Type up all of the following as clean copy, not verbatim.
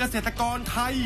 ษตรกรไทย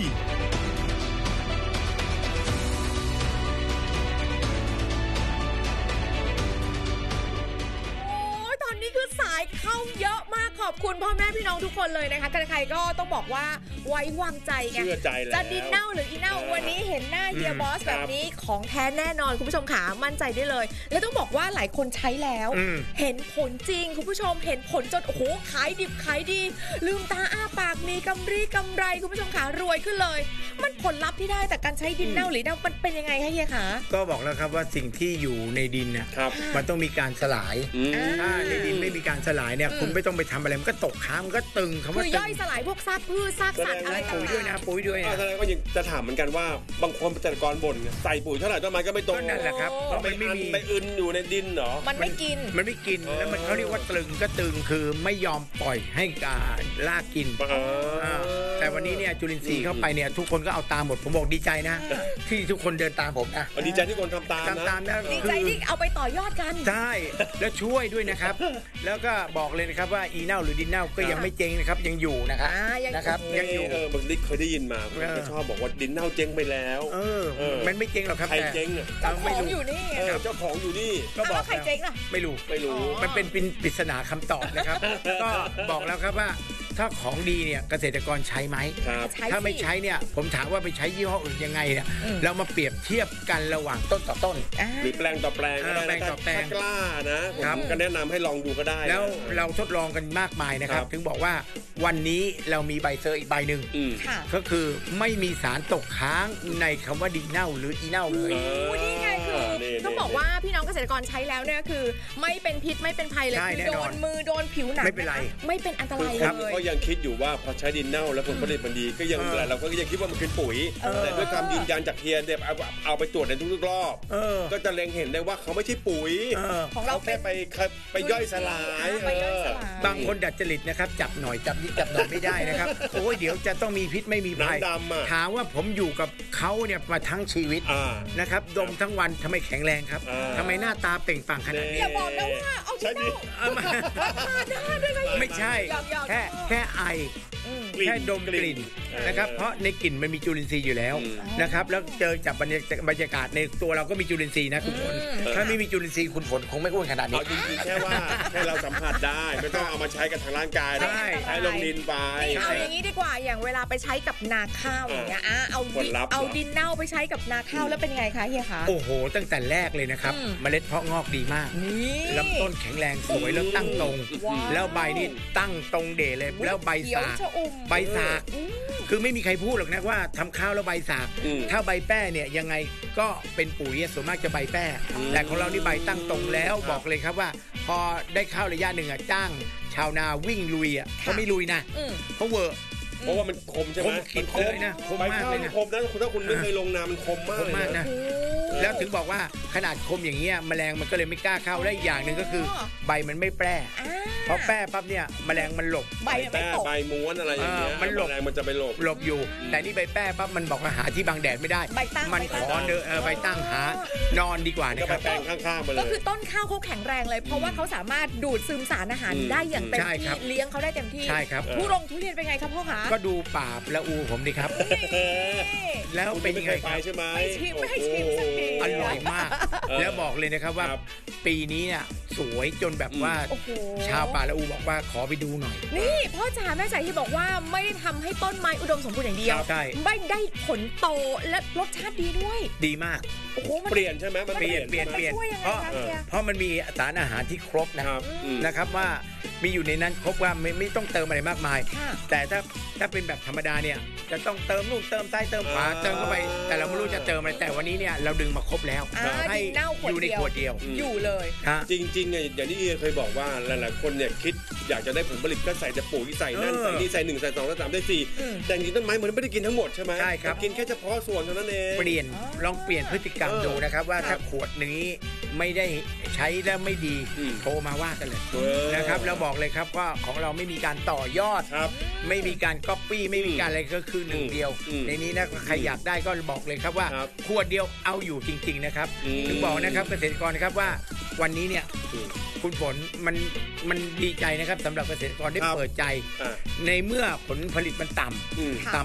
สายเข้าเยอะมากขอบคุณพ่อแม่พี่น้องทุกคนเลยนะคะใครๆก็ต้องบอกว่าไว้วางใจไงจะดินเน่าหรืออีเน่าวันนี้เห็นหน้าเฮียบอสแบบนี้ของแท้แน่นอนคุณผู้ชมขามั่นใจได้เลยแล้วต้องบอกว่าหลายคนใช้แล้วเห็นผลจริงคุณผู้ชมเห็นผลจนโอ้โหขายดิบขายดีลืมตาอ้าปากมีกำไรคุณผู้ชมขารวยขึ้นเลยมันผลลัพธ์ที่ได้แต่การใช้ดินเน่าหรือเน่ามันเป็นยังไงคะเฮียคะก็บอกแล้วครับว่าสิ่งที่อยู่ในดินเนี่ยมันต้องมีการสลายถ้าในดินไม่มีการสลายเนี่ยคุณไม่ต้องไปทำอะไรมันก็ตกค้างมันก็ตึงคำว่าคือย่อยสลายพวกซากพืชซากสัตว์อะไรต่างๆปุ๋ยด้วยนะปุ๋ยด้วยแสดงว่ายังจะถามเหมือนกันว่าบางคนเกษตรกรบ่นใส่ปุ๋ยเท่าไหร่ต้นไม้ก็ไม่โตนั่นแหละครับเพราะมันไม่มีไปอึนอยู่ในดินเหรอมันไม่กินแล้วมันเขาเรียกว่าตึงก็ตึงคือไม่ยอมปล่อยให้รากกินแต่วันนี้เนี่ยจุลินทรีย์เข้าไปเนี่ยทุกคนก็เอาตามหมดผมบอกดีใจนะที่ทุกคนเดินตามผมนะดีใจที่คนทำตามนะดีใจที่เอาไปต่อยอดกันใช่แล้วช่วยด้วยนะครับแล้วก็บอกเลยนะครับว่าอีเน่าหรือดินเน่าก็ยังไม่เจ๊งนะครับยังอยู่นะครับยังอยู่บางทีเคยได้ยินมาก็ชอบบอกว่าดินเน่าเจ๊งไปแล้วมันไม่เจ๊งหรอกครับใครเจ๊งเจ้าของอยู่นี่เจ้าของอยู่นี่ก็บอกใครเจ๊งล่ะไม่รู้มันเป็นปริศนาคำตอบนะครับก็บอกแล้วครับว่าถ้าของดีเนี่ยเกษตรกรใช้ไหมถ้าไม่ใช้เนี่ยผมถามว่าไปใช้ยี่ห้ออื่นยังไงเนี่ยเรามาเปรียบเทียบกันระหว่างต้นต่อต้นหรือแปลงต่อแปลงก็ได้ถ้ากล้านะผมก็แนะนำให้ลองดูก็ได้แล้วเราทดลองกันมากมายนะครับถึงบอกว่าวันนี้เรามีใบเซอร์อีกใบหนึ่งก็คือไม่มีสารตกค้างในคำว่าดินเน่าหรืออีเน่าเลยนี่ไงคือต้องบอกว่าพี่น้องเกษตรกรใช้แล้วเนี่ยคือไม่เป็นพิษไม่เป็นภัยเลยคือโดนมือโดนผิวหนังไม่เป็นไรไม่เป็นอันตรายเลยก็ยังคิดอยู่ว่าพอใช้ดินเน่าแล้วผลผลิตมันดีก็ยังเราก็ยังคิดว่ามันเป็นปุ๋ยแต่ด้วยคำยืนยันจากเฮียเนี่ยเอาไปตรวจในทุกๆรอบก็จะเล็งเห็นได้ว่าเขาไม่ใช่ปุ๋ยของเราแค่ไปย่อยสลายบางคนดัดจริตนะครับจับหน่อยจับนิดจับหน่อยไม่ได้นะครับโอ้ยเดี๋ยวจะต้องมีพิษไม่มีภัยถามว่าผมอยู่กับเขาเนี่ยมาทั้งชีวิตนะครับดมทั้งวันทำไมแข็งแรงครับทำไมหน้าตาเปล่งปลั่งขนาดนี้อย่าบอกนะว่าเอาที่เน่าไม่ใช่แค่ไอแค่ดมกลิ่นนะครับเพราะในกลิ่นมันมีจุลินทรีย์อยู่แล้วนะครับแล้วเจอจับบรรยากาศในตัวเราก็มีจุลินทรีย์นะคุณฝนถ้าไม่มีจุลินทรีย์คุณฝนคงไม่อ้วนขนาดนี้จริงๆแค่ว่าให้เราสัมผัสได้ไม่ต้องเอามาใช้กับทางร่างกายใช้ลงดินไปเอาอย่างนี้ดีกว่าอย่างเวลาไปใช้กับนาข้าวอย่างเงี้ยเอาดินเน่าไปใช้กับนาข้าวแล้วเป็นไงคะเฮียคะโอ้โหตั้งแต่แรกเลยนะครับเมล็ดเพาะงอกดีมากลำต้นแข็งแรงสวยแล้วตั้งตรงแล้วใบนี่ตั้งตรงเด่เลยแล้วใบสากคือไม่มีใครพูดหรอกนะว่าทำข้าวแล้วใบสากถ้าใบแป้เนี่ยยังไงก็เป็นปุ๋ยส่วนมากจะใบแป้แต่ของเรานี่ใบตั้งตรงแล้วบอกเลยครับว่าพอได้ข้าวระยะหนึ่งจ้างชาวนาวิ่งลุยเขาไม่ลุยนะเขาเวอร์เพราะว่ามันคมใช่ไหมมันคมเลยนะคมมากเลยนะคมนะถ้าคุณไม่เคยลงนามันคมมากนะแล้วถึงบอกว่าขนาดคมอย่างเงี้ยแมลงมันก็เลยไม่กล้าเข้าและอีกอย่างหนึ่งก็คือใบมันไม่แปรเพราะแปรปั๊บเนี่ยแมลงมันหลบใบแปรใบม้วนอะไรอย่างเงี้ยมันหลบมันจะไปหลบอยู่แต่นี่ใบแปรปั๊บมันบอกว่าหาที่บังแดดไม่ได้มันขอเดินใบตั้งหานอนดีกว่านะครับแปลงข้างๆไปเลยก็คือต้นข้าวเขาแข็งแรงเลยเพราะว่าเขาสามารถดูดซึมสารอาหารได้อย่างเต็มที่เลี้ยงเขาได้เต็มที่ใช่ครับทุเรียนเป็นไงครับพ่อคะก็ดูป่าละอูผมดิครับแล้วเป็นยังไงไปใช่ไหมไม่ชิมสักทีอร่อยมากแล้วบอกเลยนะครับว่าปีนี้เนี่ยสวยจนแบบว่าชาวป่าละอูบอกว่าขอไปดูหน่อยนี่พ่อจ๋าแม่จ๋าที่บอกว่าไม่ได้ทำให้ต้นไม้อุดมสมบูรณ์อย่างเดียวไม่ได้ผลโตและรสชาติดีด้วยดีมากเปลี่ยนใช่ไหมมันเปลี่ยนเพราะมันมีสารอาหารที่ครบนะครับว่ามีอยู่ในนั้นครบว่าไม่ต้องเติมอะไรมากมายแต่ถ้าเป็นแบบธรรมดาเนี่ยจะต้องเติมนู่นเติมซ้ายเติมขวาเติมเข้าไปแต่เราไม่รู้จะเติมอะไรแต่วันนี้เนี่ยเราดึงมาครบแล้วให้อยู่ในขวดเดียวอยู่เลยจริงๆไงอย่างที่เคยบอกว่าหลายๆคนเนี่ยคิดอยากจะได้ผลผลิตก็ใส่แต่ปุ๋ยใส่นั่นใส่นี่ใส่1ใส่2ใส่3ใส่4แต่จริงต้นไม้มันไม่ได้กินทั้งหมดใช่ไหมใช่ครับกินแค่เฉพาะส่วนเท่านั้นเองลองเปลี่ยนพฤติกรรมดูนะครับว่าถ้าขวดนี้ไม่ได้ใช้แล้วไม่ดีโทรมาว่ากันเลยนะครับเราบอกเลยครับว่าของเราไม่มีการต่อยอดไม่มีการก๊อปปี้ไม่มีการอะไรก็คือหนึ่งเดียวในนี้นะใครอยากได้ก็บอกเลยครับว่าขวดเดียวเอาอยู่จริงๆนะครับถึงบอกนะครับเกษตรกรนะครับว่าวันนี้เนี่ยคุณฝนมันดีใจนะครับสำหรับเกษตรกรที่เปิดใจในเมื่อผลผลิตมันต่ำ